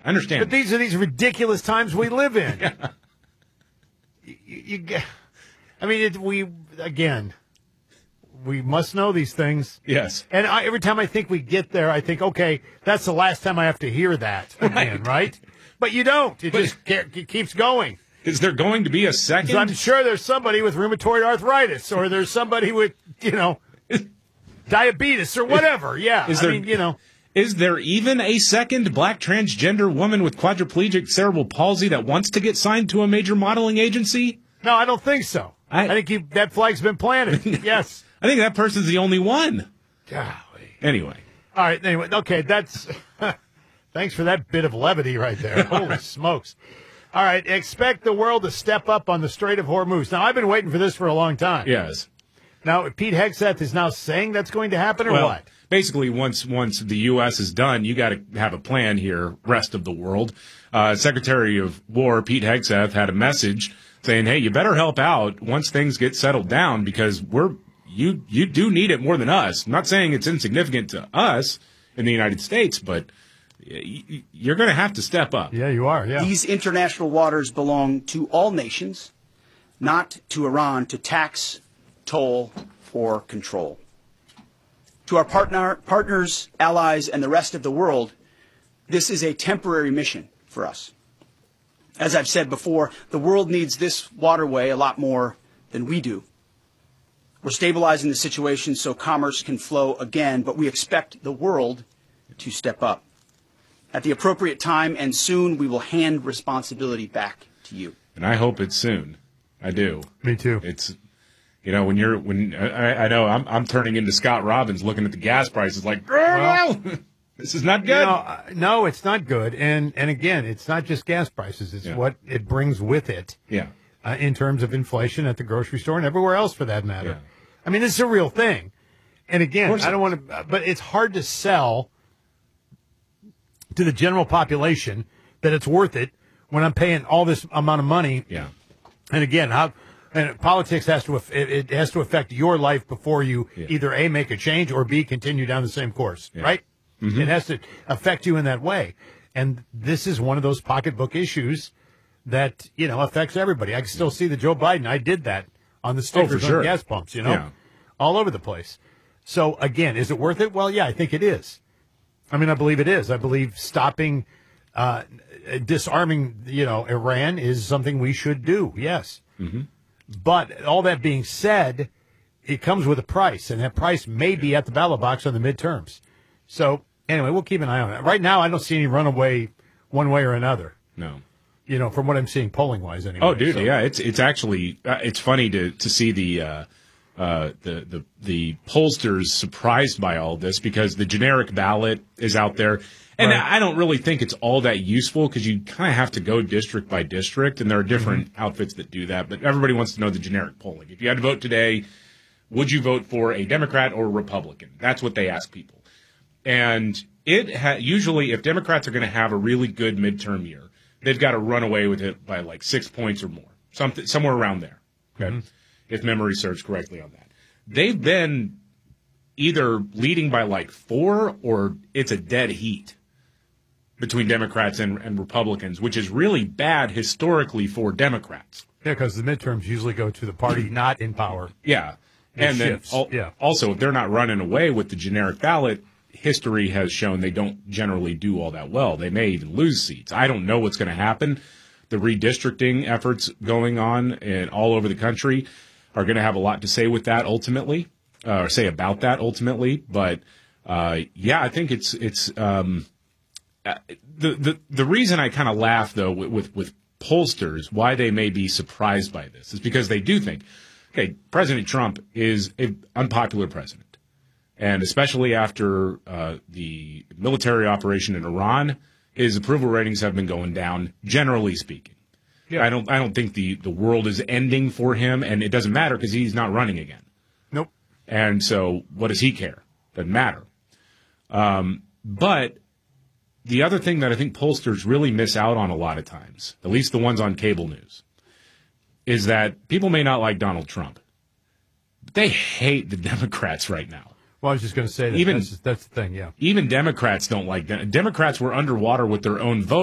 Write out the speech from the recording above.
I understand. But these are these ridiculous times we live in. Yeah. I mean, we must know these things. Yes. And every time I think we get there, I think, okay, that's the last time I have to hear that again, right? But you don't. It keeps going. Is there going to be a second? So I'm sure there's somebody with rheumatoid arthritis, or there's somebody with, diabetes or whatever. Yeah. Is there even a second black transgender woman with quadriplegic cerebral palsy that wants to get signed to a major modeling agency? No, I don't think so. I think that flag's been planted. Yes. I think that person's the only one. Golly. Anyway. All right. Anyway, okay. That's thanks for that bit of levity right there. Holy smokes. All right. Expect the world to step up on the Strait of Hormuz. Now, I've been waiting for this for a long time. Yes. Now, Pete Hegseth is now saying that's going to happen, or what? Basically, once the U.S. is done, you got to have a plan here, rest of the world. Secretary of War Pete Hegseth had a message saying, hey, you better help out once things get settled down, because you do need it more than us. I'm not saying it's insignificant to us in the United States, but you're going to have to step up. Yeah, you are, yeah. These international waters belong to all nations, not to Iran to tax, toll, or control. To our partners, allies, and the rest of the world, this is a temporary mission for us. As I've said before, the world needs this waterway a lot more than we do. We're stabilizing the situation so commerce can flow again, but we expect the world to step up. At the appropriate time and soon, we will hand responsibility back to you. And I hope it's soon. I do. Me too. It's, I know I'm turning into Scott Robbins looking at the gas prices like, this is not good. No, it's not good. And again, it's not just gas prices. It's what it brings with it. Yeah. In terms of inflation at the grocery store and everywhere else for that matter. Yeah. I mean, this is a real thing. And again, I don't want to, but it's hard to sell to the general population that it's worth it when I'm paying all this amount of money. Yeah. And again, politics has to affect your life before you either A, make a change, or B, continue down the same course, right? Mm-hmm. It has to affect you in that way. And this is one of those pocketbook issues that, affects everybody. I can still see the Joe Biden. I did that on the stickers on gas pumps, all over the place. So again, is it worth it? Well, yeah, I think it is. I mean, I believe it is. I believe stopping, disarming, Iran is something we should do. Yes. Mm-hmm. But all that being said, it comes with a price, and that price may be at the ballot box on the midterms. So anyway, we'll keep an eye on it. Right now, I don't see any runaway one way or another. No. From what I'm seeing polling wise anyway. Oh, dude, yeah. It's actually, it's funny to see the pollsters surprised by all this, because the generic ballot is out there. And I don't really think it's all that useful, because you kind of have to go district by district, and there are different outfits that do that. But everybody wants to know the generic polling. If you had to vote today, would you vote for a Democrat or a Republican? That's what they ask people. And usually, if Democrats are going to have a really good midterm year, they've got to run away with it by like 6 points or more, somewhere around there. Okay, if memory serves correctly on that. They've been either leading by like 4, or it's a dead heat between Democrats and Republicans, which is really bad historically for Democrats. Yeah, because the midterms usually go to the party not in power. Yeah. And then also, if they're not running away with the generic ballot, history has shown they don't generally do all that well. They may even lose seats. I don't know what's going to happen. The redistricting efforts going on all over the country are going to have a lot to say with that ultimately, or say about that ultimately. But I think it's the reason I kind of laugh though with pollsters, why they may be surprised by this, is because they do think, okay, President Trump is an unpopular president. And especially after the military operation in Iran, his approval ratings have been going down, generally speaking. Yeah. I don't think the world is ending for him, and it doesn't matter because he's not running again. Nope. And so what does he care? Doesn't matter. But the other thing that I think pollsters really miss out on a lot of times, at least the ones on cable news, is that people may not like Donald Trump, but they hate the Democrats right now. Well, I was just going to say that that's the thing, yeah. Even Democrats don't like them. Democrats were underwater with their own vote.